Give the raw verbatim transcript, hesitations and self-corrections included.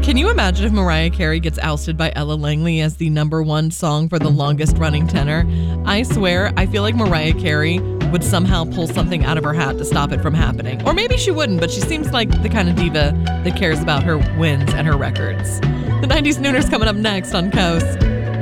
Can you imagine if Mariah Carey gets ousted by Ella Langley as the number one song for the longest running tenor? I swear, I feel like Mariah Carey would somehow pull something out of her hat to stop it from happening. Or maybe she wouldn't, but she seems like the kind of diva that cares about her wins and her records. The nineties Nooner's coming up next on Coast.